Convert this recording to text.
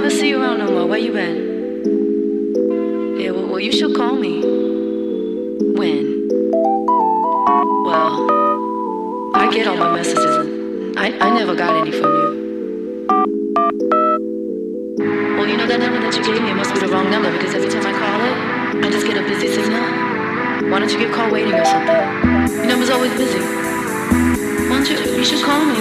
see you around no more. Where you been? Yeah, well, you should call me. When? Well, I get all my messages and I never got any from you. Well, you know that number that you gave me, it must be the wrong number because every time I call it, I just get a busy signal. Why don't you get call waiting or something? Your number's always busy. Why don't you should call me.